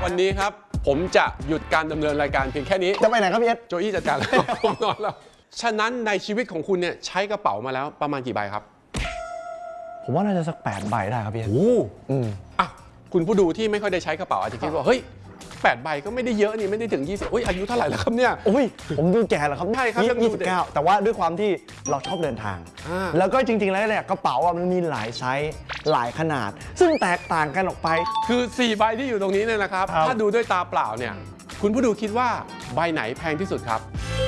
วันนี้ครับผมจะหยุดการดำเนินรายการเพียงแค่นี้จะไปไหนครับพี่เอสโจอี้จัดการแล้วผมนอนแล้วฉะนั้นในชีวิตของคุณเนี่ยใช้กระเป๋ามาแล้วประมาณกี่ใบครับผมว่าน่าจะสัก8 ใบได้ครับพี่เอสอ่ะคุณผู้ดูที่ไม่ค่อยได้ใช้กระเป๋าอาจจะคิดว่าเฮ้ย8 ใบก็ไม่ได้เยอะนี่ไม่ได้ถึง20อุ้ยอายุเท่าไหร่แล้วครับเนี่ยอุ้ยผมดูแก่แล้วครับใช่ครับ 29แต่ว่าด้วยความที่เราชอบเดินทางแล้วก็จริงๆแล้วเนี่ยกระเป๋ามันมีหลายไซส์หลายขนาดซึ่งแตกต่างกันออกไปคือ4 ใบที่อยู่ตรงนี้เนี่ยนะครับถ้าดูด้วยตาเปล่าเนี่ยคุณผู้ดูคิดว่าใบไหนแพงที่สุดครับ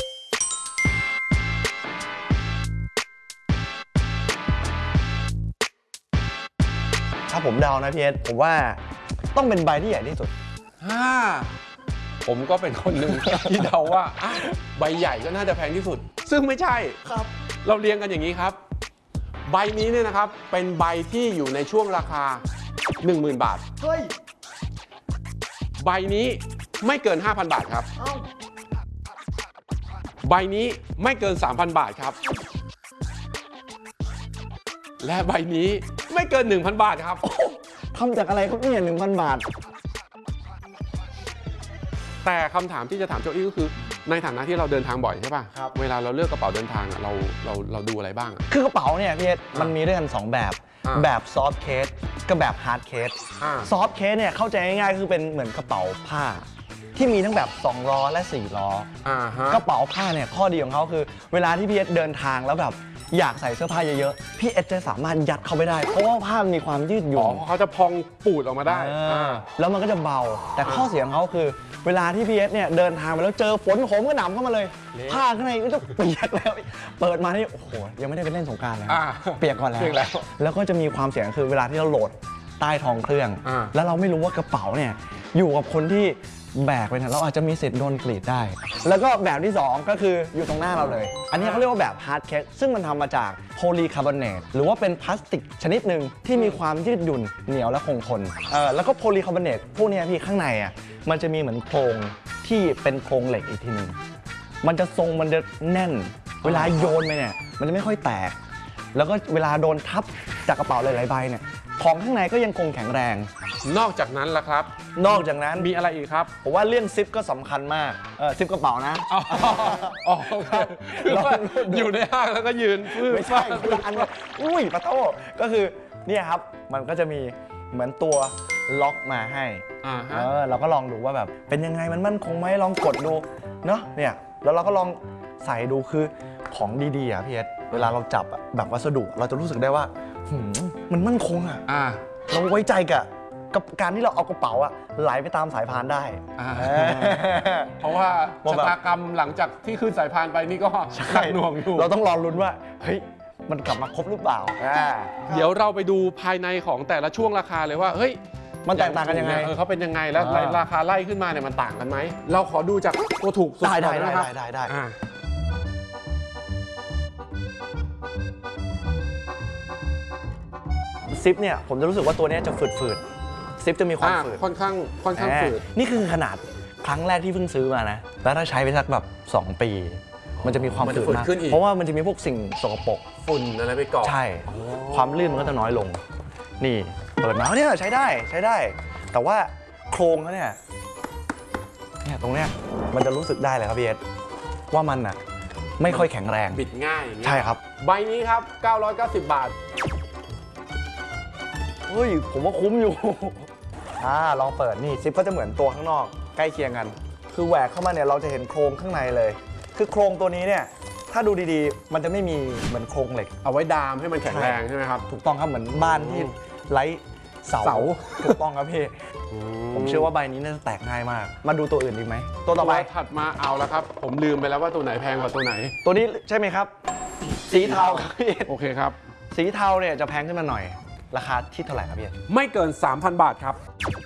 ถ้าผมเดานะพี่เอสผมว่าต้องเป็นใบที่ใหญ่ที่สุดผมก็เป็นคนหนึ่งที่เดาว่าใบใหญ่ก็น่าจะแพงที่สุดซึ่งไม่ใช่ครับเราเรียงกันอย่างนี้ครับใบนี้เนี่ยนะครับเป็นใบที่อยู่ในช่วงราคา 10,000 บาทเฮ้ยใบนี้ไม่เกิน 5,000 บาทครับใบนี้ไม่เกิน 3,000 บาทครับและใบนี้ไม่เกิน 1,000 บาทครับทำจากอะไรครับเนี่ย 1,000 บาทแต่คำถามที่จะถามโจอี้ก็คือในฐานะที่เราเดินทางบ่อยใช่ป่ะเวลาเราเลือกกระเป๋าเดินทางเราดูอะไรบ้างคือกระเป๋าเนี่ยพี่เอสมันมีด้วยกัน2แบบซอฟต์เคสกับแบบฮาร์ดเคสซอฟต์เคสเนี่ยเข้าใจง่ายๆคือเป็นเหมือนกระเป๋าผ้าที่มีทั้งแบบ2 ล้อและ4 ล้อกระเป๋าผ้าเนี่ยข้อดีของเขาคือเวลาที่พี่เอสเดินทางแล้วแบบอยากใส่เสื้อผ้าเยอะๆพี่เอสจะสามารถยัดเข้าไปได้เพราะว่าผ้ามีความยืดหยุ่นเขาจะพองปูดออกมาได้แล้วมันก็จะเบาแต่ข้อเสียของเขาคือเวลาที่พีเอสเนี่ยเดินทางไปแล้วเจอฝนโหมกระหน่ำเข้ามาเลยผ้าข้างในก็จะเปียกแล้วเปิดมานี่โอ้โหยังไม่ได้ไปเล่นสงกรานต์เลยเปียกก่อนแล้วก็จะมีความเสี่ยงคือเวลาที่เราโหลดใต้ท้องเครื่องแล้วเราไม่รู้ว่ากระเป๋าเนี่ยอยู่กับคนที่แบกไปเนี่ยเราอาจจะมีสิทธิ์โดนกรีดได้แล้วก็แบบที่2ก็คืออยู่ตรงหน้าเราเลยอันนี้เขาเรียกว่าแบบฮาร์ดเคสซึ่งมันทำมาจากโพลีคาร์บอเนตหรือว่าเป็นพลาสติกชนิดหนึ่งที่มีความยืดหยุ่นเหนียวและคงทนแล้วก็โพลีคาร์บอเนตพวกนี้พี่ข้างในอ่ะมันจะมีเหมือนโครงที่เป็นโครงเหล็กอีกทีหนึ่งมันจะทรงมันจะแน่นเวลาโยนไปเนี่ยมันจะไม่ค่อยแตกแล้วก็เวลาโดนทับจากกระเป๋าหลายๆใบเนี่ยของข้างในก็ยังคงแข็งแรงนอกจากนั้นล่ะครับนอกจากนั้นมีอะไรอีกครับผมว่าเรื่องซิปก็สำคัญมากซิปกระเป๋านะอยู่ในห้างแล้วก็ยืนไม่ใช่อันนี้อุ้ยปะโต้ก็คือเนี่ยครับมันก็จะมีเหมือนตัวล็อกมาให้เราก็ลองดูว่าแบบเป็นยังไงมันมั่นคงไหมลองกดดูเนาะเนี่ยแล้วเราก็ลองใส่ดูคือของดีๆอ่ะพี่เอสเวลาเราจับแบบวัสดุเราจะรู้สึกได้ว่ามันมั่นคงอ่ะเราไว้ใจกับการที่เราเอากระเป๋าอ่ะไหลไปตามสายพานได้เพราะว่าชะตากรรมหลังจากที่ขึ้นสายพานไปนี่ก็หนักหน่วงอยู่เราต้องรอลุ้นว่าเฮ้ยมันกลับมาครบหรือเปล่าเดี๋ยวเราไปดูภายในของแต่ละช่วงราคาเลยว่าเฮ้ยมันแตกต่างกันยังไงเขาเป็นยังไงแล้วราคาไล่ขึ้นมาเนี่ยมันต่างกันไหมเราขอดูจากตัวถูกสุดได้นะครับได้ซิปเนี่ยผมจะรู้สึกว่าตัวนี้จะฝืดซิปจะมีความฝืดค่อนข้างฝืดนี่คือขนาดครั้งแรกที่เพิ่งซื้อมานะแล้วถ้าใช้ไปสักแบบ2 ปีมันจะมีความฝืดมากเพราะว่ามันจะมีพวกสิ่งสกปรกฝุ่นอะไรไปเกาะใช่ความลื่นมันก็จะน้อยลงนี่เปิดมาเนี่ยใช้ได้แต่ว่าโครงแล้วเนี่ยตรงเนี้ยมันจะรู้สึกได้เลยครับพี่เอสว่ามันอ่ะไม่ค่อยแข็งแรงบิดง่ายใช่ครับใบนี้ครับ990 บาทเฮ้ยผมว่าคุ้มอยู่ลองเปิดนี่ซิปก็จะเหมือนตัวข้างนอกใกล้เคียงกันคือแหวกเข้ามาเนี่ยเราจะเห็นโครงข้างในเลยคือโครงตัวนี้เนี่ยถ้าดูดีๆมันจะไม่มีเหมือนโครงเหล็กเอาไว้ดามให้มันแข็งแรงใช่ไหมครับถูกต้องครับเหมือนบ้านที่ไร้เสาถูกต้องครับพี่ผมเชื่อว่าใบนี้น่าจะแตกง่ายมากมาดูตัวอื่นดีไหมตัวต่อไปถัดมาเอาแล้วครับผมลืมไปแล้วว่าตัวไหนแพงกว่าตัวไหนตัวนี้ใช่ไหมครับสีเทาครับพี่โอเคครับสีเทาเนี่ยจะแพงขึ้นมาหน่อยราคาที่เท่าไหร่ครับพี่ไม่เกิน 3,000 บาทครับ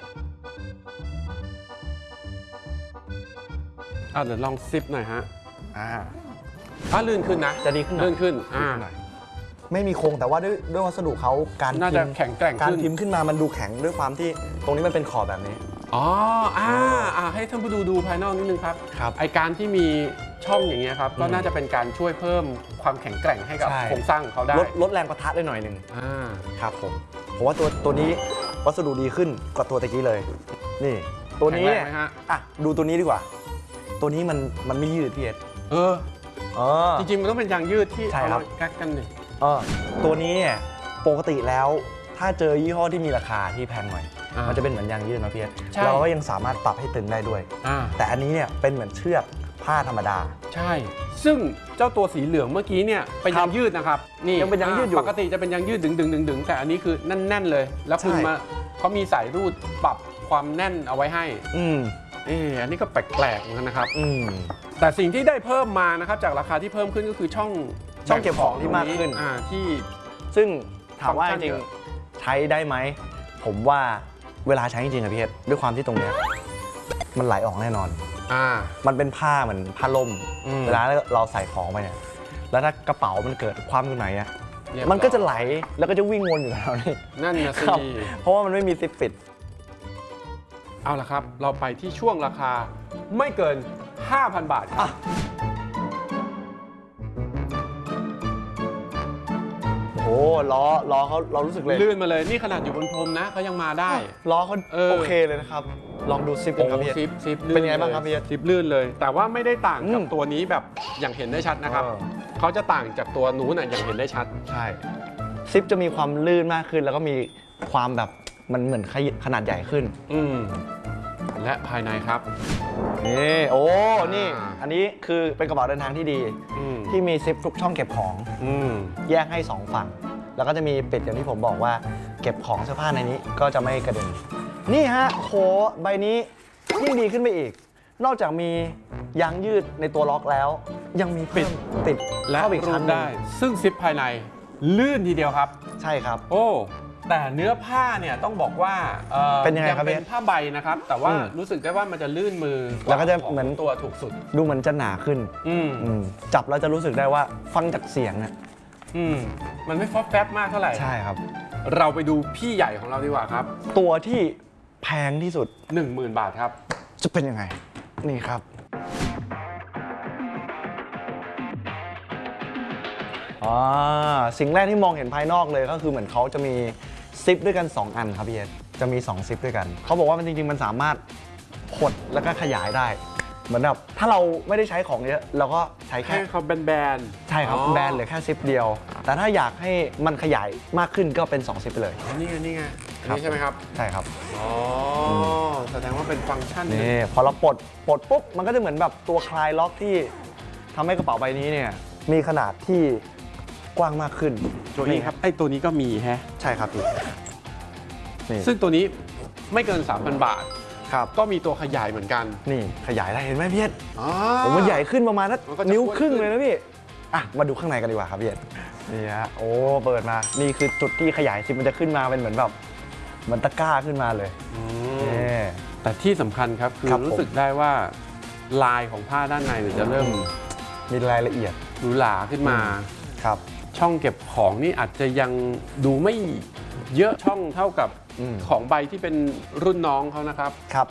เดี๋ยวลองซิปหน่อยฮะลื่นขึ้นนะจะดีขึ้นลื่นขึ้นไม่มีโครงแต่ว่าด้วยวัสดุเขาการน่าจะแข็งแกร่งการพิมพ์ขึ้นมามันดูแข็งด้วยความที่ตรงนี้มันเป็นขอบแบบนี้ให้ท่านผู้ดูภายนอกนิดนึงครับไอการที่มีช่องอย่างเงี้ยครับก็น่าจะเป็นการช่วยเพิ่มความแข็งแกร่งให้กับโครงสร้างเขาได้ลดแรงปะทะได้หน่อยหนึ่งครับผมว่าตัวนี้วัสดุดีขึ้นกว่าตัวตะกี้เลยนี่ตัวนี้แข็งเนี่แรยงไหมฮะอ่ะดูตัวนี้ดีกว่า ตัวนี้มันไม่ยืดพี่เอ็ดเออ จริงๆมันต้องเป็นยางยืดที่ใช่เอาครับมาแก๊กกันดิตัวนี้เนี่ยปกติแล้วถ้าเจอยี่ห้อที่มีราคาที่แพงหน่อยมันจะเป็นเหมือนยางยืดนะพี่เอ็ดเราก็ยังสามารถปรับให้ตึงได้ด้วยแต่อันนี้เนี่ยเป็นเหมือนเชือกผ้าธรรมดาใช่ซึ่งเจ้าตัวสีเหลืองเมื่อกี้เนี่ยเป็นยางยืดนะครับนี่ยังเป็นยางยืดอยู่ปกติจะเป็นยางยืดดึงแต่อันนี้คือแน่นๆเลยแล้วคุณใช่มาเขามีสายรูดปรับความแน่นเอาไว้ให้อันนี้ก็แปลกๆเหมือนกันนะครับแต่สิ่งที่ได้เพิ่มมานะครับจากราคาที่เพิ่มขึ้นก็คือช่องเก็บของที่มากขึ้นที่ซึ่งถามว่าจริงใช้ได้ไหมผมว่าเวลาใช้จริงๆอะพี่เอ็ดด้วยความที่ตรงเนี้ยมันไหลออกแน่นอนมันเป็นผ้าเหมือนผ้าล่มเวลาเราใส่ของไปเนี่ยแล้วถ้ากระเป๋ามันเกิดคว่ำขึ้นมาเนี่ยมันก็จะไหลแล้วก็จะวิ่งวนอยู่แถวนี้นั่นนะสิเพราะว่ามันไม่มีซิปปิดเอาละครับเราไปที่ช่วงราคาไม่เกิน 5,000 บาทครับโอ้ล้อเขาเรารู้สึกเลยลื่นมาเลยนี่ขนาดอยู่บนพรมนะเขายังมาได้ล้อเขาโอเคเลยนะครับลองดูซิปกันครับพี่ซิปเป็นไงบ้างครับพี่ซิปลื่นเลยแต่ว่าไม่ได้ต่างกับตัวนี้แบบอย่างเห็นได้ชัดนะครับเขาจะต่างจากตัวนู้นอย่างเห็นได้ชัดใช่ซิปจะมีความลื่นมากขึ้นแล้วก็มีความแบบมันเหมือนขนาดใหญ่ขึ้นและภายในครับนี่นี่อันนี้คือเป็นกระเป๋าเดินทางที่ดีที่มีซิปทุกช่องเก็บของแยกให้2ฝั่งแล้วก็จะมีปิดอย่างที่ผมบอกว่าเก็บของเสื้อผ้าในนี้ก็จะไม่กระเด็นนี่ฮะโหใบนี้ยิ่งดีขึ้นไปอีกนอกจากมียางยืดในตัวล็อกแล้วยังมีติดและเข้าอีกชั้นได้ซึ่งซิปภายในลื่นทีเดียวครับใช่ครับแต่เนื้อผ้าเนี่ยต้องบอกว่าเป็นยังไงครับเป็นผ้าใบนะครับแต่ว่ารู้สึกได้ว่ามันจะลื่นมือแล้วก็จะเหมือนตัวถูกสุดดูเหมือนจะหนาขึ้นจับแล้วจะรู้สึกได้ว่าฟังจากเสียงอ่ะมันไม่ฟอสแฟบมากเท่าไหร่ใช่ครับเราไปดูพี่ใหญ่ของเราดีกว่าครับตัวที่แพงที่สุด 10,000 บาทครับจะเป็นยังไงนี่ครับสิ่งแรกที่มองเห็นภายนอกเลยก็คือเหมือนเขาจะมีซิปด้วยกัน2อันครับพี่เอ็ดจะมี2ซิปด้วยกันเขาบอกว่ามันจริงๆมันสามารถหดแล้วก็ขยายได้เหมือนแบบถ้าเราไม่ได้ใช้ของเยอะเราก็ใช้แค่เขาแบนใช่ครับแบนเหลือแค่ซิปเดียวแต่ถ้าอยากให้มันขยายมากขึ้นก็เป็น2ซิปไปเลยนี่ไงนี่ใช่ไหมครับใช่ครับแสดงว่าเป็นฟังก์ชันนี่พอเราปลดปุ๊บมันก็จะเหมือนแบบตัวคลายล็อกที่ทำให้กระเป๋าใบนี้เนี่ยมีขนาดที่กว้างมากขึ้นตัวนี้ครับไอ้ตัวนี้ก็มีใช่ครับพี่ซึ่งตัวนี้ไม่เกิน 3,000 บาทครับก็มีตัวขยายเหมือนกันนี่ขยายได้เห็นไหมพี่เอ็ดมันใหญ่ขึ้นประมาณนักนิ้วครึ่งเลยนะพี่มาดูข้างในกันดีกว่าครับพี่เอ็ดนี่ฮะเปิดมานี่คือจุดที่ขยายซิปมันจะขึ้นมาเป็นเหมือนแบบมันตะกร้าขึ้นมาเลยแต่ที่สำคัญครับคือรู้สึกได้ว่าลายของผ้าด้านในจะเริ่มมีรายละเอียดหรูหราขึ้นมาครับช่องเก็บของนี่อาจจะยังดูไม่เยอะช่องเท่ากับของใบที่เป็นรุ่นน้องเขานะครับครับ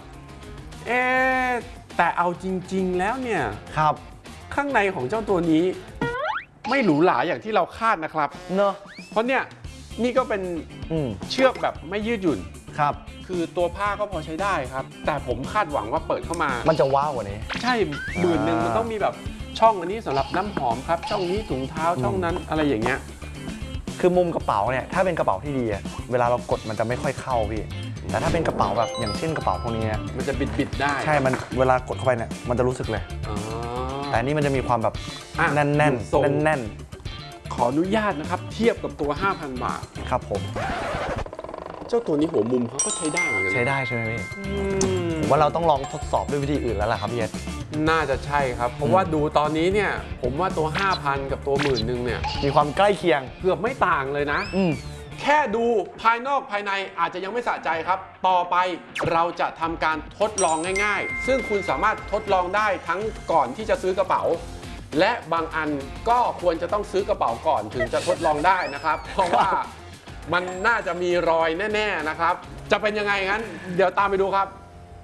แต่เอาจริงๆแล้วเนี่ยครับข้างในของเจ้าตัวนี้ไม่หรูหราอย่างที่เราคาดนะครับเนอะเพราะเนี่ยนี่ก็เป็นเชือกแบบไม่ยืดหยุ่นครับคือตัวผ้าก็พอใช้ได้ครับแต่ผมคาดหวังว่าเปิดเข้ามามันจะว้าวกว่านี้ใช่10,000มันต้องมีแบบช่องอันนี้สำหรับน้ำหอมครับช่องนี้ถุงเท้าช่องนั้นอะไรอย่างเงี้ยคือมุมกระเป๋าเนี่ยถ้าเป็นกระเป๋าที่ดีเวลาเรากดมันจะไม่ค่อยเข้าพี่แต่ถ้าเป็นกระเป๋าแบบอย่างเช่นกระเป๋าพวกนี้มันจะบิดได้ใช่มันเวลากดเข้าไปเนี่ยมันจะรู้สึกเลยแต่นี่มันจะมีความแบบแน่นขออนุญาตนะครับเทียบกับตัว 5,000 บาทครับผมเจ้าตัวนี้หัวมุมเขาก็ใช้ได้เหมือนกันใช้ได้ใช่ไหมพี่ผมว่าเราต้องลองทดสอบด้วยวิธีอื่นแล้วล่ะครับพี่เอ็ดน่าจะใช่ครับเพราะว่าดูตอนนี้เนี่ยผมว่าตัว 5,000 กับตัว 10,000 เนี่ยมีความใกล้เคียงเกือบไม่ต่างเลยนะแค่ดูภายนอกภายในอาจจะยังไม่สะใจครับต่อไปเราจะทำการทดลองง่ายๆซึ่งคุณสามารถทดลองได้ทั้งก่อนที่จะซื้อกระเป๋าและบางอันก็ควรจะต้องซื้อกระเป๋าก่อนถึงจะทดลองได้นะครับเพราะว่ามันน่าจะมีรอยแน่ๆนะครับจะเป็นยังไงงั้นเดี๋ยวตามไปดูครับ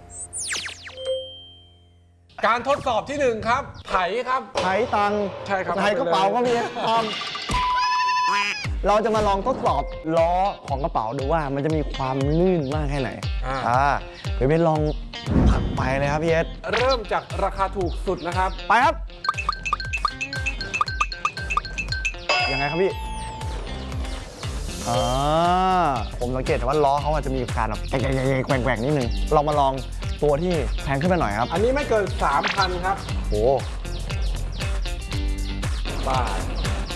การทดสอบที่1ครับไถครับไถตังใช่ครับไถกระเป๋าก็มีเราจะมาลองทดสอบล้อของกระเป๋าดูว่ามันจะมีความลื่นมากแค่ไหนเดี๋ยวไปลองผักไปเลยครับพี่เอสเริ่มจากราคาถูกสุดนะครับไปครับยังไงครับพี่ผมสังเกตว่าล้อเขาอาจจะมีการแบบแกว่งนิดนึงเรามาลองตัวที่แพงขึ้นไปหน่อยครับอันนี้ไม่เกิน 3,000 ครับโอ้บาท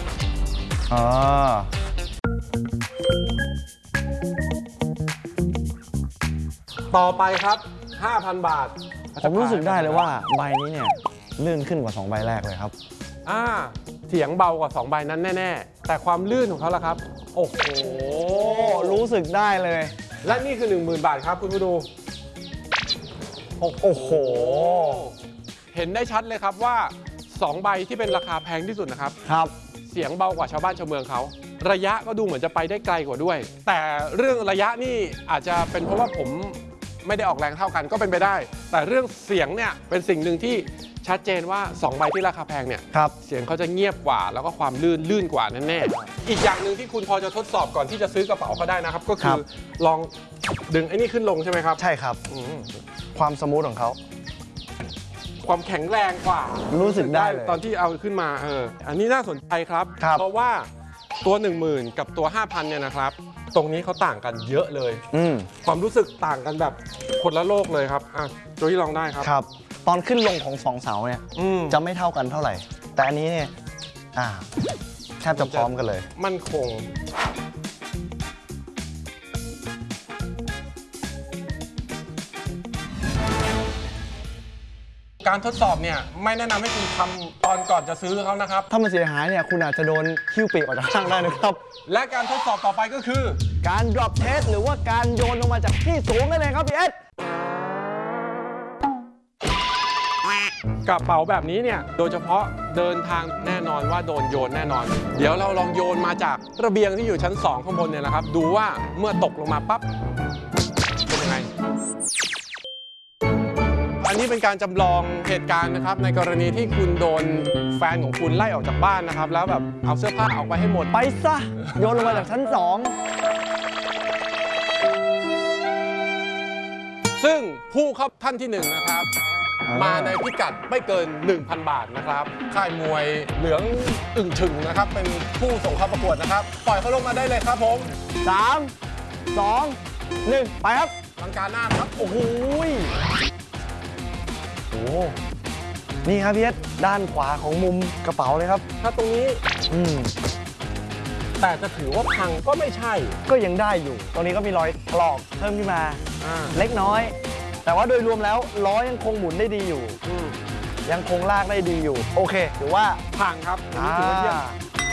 ต่อไปครับ 5,000 บาทผมรู้สึกได้เลยว่าใบนี้เนี่ยลื่นขึ้นกว่า2ใบแรกเลยครับเสียงเบากว่า2ใบนั้นแน่ๆแต่ความลื่นของเขาล่ะครับโอ้โหรู้สึกได้เลยและนี่คือ 10,000 บาทครับคุณผู้ดูโอ้โหเห็นได้ชัดเลยครับว่า2ใบที่เป็นราคาแพงที่สุดนะครับเสียงเบากว่าชาวบ้านชาวเมืองเขาระยะก็ดูเหมือนจะไปได้ไกลกว่าด้วยแต่เรื่องระยะนี่อาจจะเป็นเพราะว่าผมไม่ได้ออกแรงเท่ากันก็เป็นไปได้แต่เรื่องเสียงเนี่ยเป็นสิ่งหนึ่งที่ชัดเจนว่า2ใบที่ราคาแพงเนี่ยเสียงเขาจะเงียบกว่าแล้วก็ความลื่นกว่าแน่ๆอีกอย่างหนึ่งที่คุณพอจะทดสอบก่อนที่จะซื้อกระเป๋าเขาได้นะครับก็คือลองดึงไอ้นี่ขึ้นลงใช่ไหมครับใช่ครับความสมูทของเขาความแข็งแรงกว่ารู้สึกได้เลยตอนที่เอาขึ้นมาอันนี้น่าสนใจครับเพราะว่าตัว 10,000 กับตัว 5,000 เนี่ยนะครับตรงนี้เขาต่างกันเยอะเลยความรู้สึกต่างกันแบบคนละโลกเลยครับตัวที่ลองได้ครับตอนขึ้นลงของ2เสาเนี่ยจะไม่เท่ากันเท่าไหร่แต่อันนี้เนี่ยแทบจะพร้อมกันเลยมั่นคงการทดสอบเนี่ยไม่แนะนำให้คุณทำตอนก่อนจะซื้อเขานะครับถ้ามันเสียหายเนี่ยคุณอาจจะโดนคิ้วปีกออกจากข้างได้นะครับและการทดสอบต่อไปก็คือการ drop test หรือว่าการโยนลงมาจากที่สูงนั่นเองครับพี่เอสกระเป๋าแบบนี้เนี่ยโดยเฉพาะเดินทางแน่นอนว่าโดนโยนแน่นอนเดี๋ยวเราลองโยนมาจากระเบียงที่อยู่ชั้น2ข้างบนเนี่ยนะครับดูว่าเมื่อตกลงมาปั๊บเป็นยังไงอันนี้เป็นการจำลองเหตุการณ์นะครับในกรณีที่คุณโดนแฟนของคุณไล่ออกจากบ้านนะครับแล้วแบบเอาเสื้อผ้าออกไปให้หมดไปซะโยนลงมาจากชั้น2 ซึ่งผู้เข้าท่านที่1นะครับมาในพิกัดไม่เกิน 1,000 บาทนะครับค่ายมวยเหลืองอึ่งถึงนะครับเป็นผู้ส่งเข้าประกวดนะครับปล่อยเขาลงมาได้เลยครับผม 3 2 1ไปครับลังกาหน้าครับโอ้โหนี่ครับพี่เอสด้านขวาของมุมกระเป๋าเลยครับถ้าตรงนี้แต่จะถือว่าพังก็ไม่ใช่ก็ยังได้อยู่ตรงนี้ก็มีรอยถลอกเพิ่มขึ้นมาเล็กน้อยแต่ว่าโดยรวมแล้วล้อยังคงหมุนได้ดีอยู่ยังคงลากได้ดีอยู่โอเคถือว่าพังครับถือว่าเยี่ยม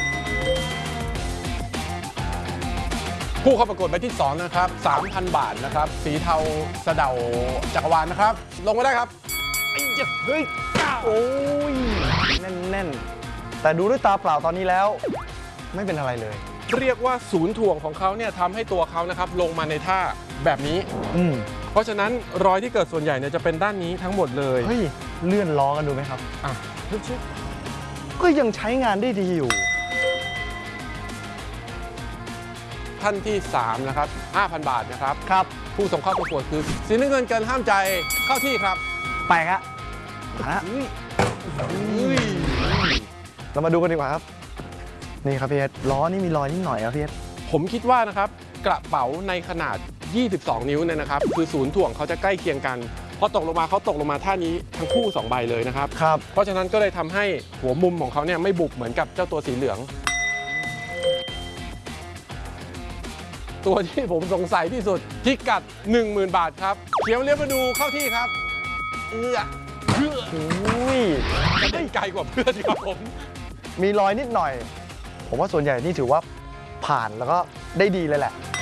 ผู้เข้าประกวดใบที่2นะครับ 3,000 บาทนะครับสีเทาสะเดาจักรวาลนะครับลงมาได้ครับเฮ้ยโอ้ยแน่นแต่ดูด้วยตาเปล่าตอนนี้แล้วไม่เป็นอะไรเลยเรียกว่าศูนย์ถ่วงของเขาเนี่ยทำให้ตัวเขานะครับลงมาในท่าแบบนี้เพราะฉะนั้นรอยที่เกิดส่วนใหญ่เนี่ยจะเป็นด้านนี้ทั้งหมดเลยเฮ้ยเลื่อนล้อกันดูไหมครับก็ยังใช้งานได้ดีอยู่ท่านที่3นะครับ 5,000 บาทนะครับผู้ส่งเข้าประกวดคือสีน้ำเงินเกินห้ามใจเข้าที่ครับไปครับเรามาดูกันดีกว่าครับนี่ครับพี่เอสล้อนี่มีรอยนิดหน่อยครับพี่เอสผมคิดว่านะครับกระเป๋าในขนาด22 นิ้วเนี่ยนะครับคือศูนย์ถ่วงเขาจะใกล้เคียงกันพอตกลงมาเขาตกลงมาท่านี้ทั้งคู่2ใบเลยนะครับเพราะฉะนั้นก็เลยทำให้หัวมุมของเขาเนี่ยไม่บุบเหมือนกับเจ้าตัวสีเหลืองตัวที่ผมสงสัยที่สุดพิกัด 10,000 บาทครับเขียวเลี้ยวมาดูเข้าที่ครับกระเด็นไกลกว่าเพื่อนครับผมมีรอยนิดหน่อยผมว่าส่วนใหญ่นี่ถือว่าผ่านแล้วก็ได้ดีเลยแหละ